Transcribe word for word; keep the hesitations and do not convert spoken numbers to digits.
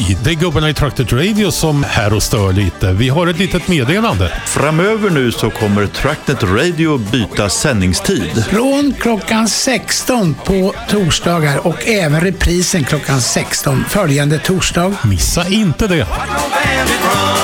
Hej, det är gubbarna i Tracknet Radio som här och stör lite. Vi har ett litet meddelande. Framöver nu så kommer Tracknet Radio byta sändningstid. Från klockan sexton på torsdagar och även reprisen klockan sexton följande torsdag. Missa inte det.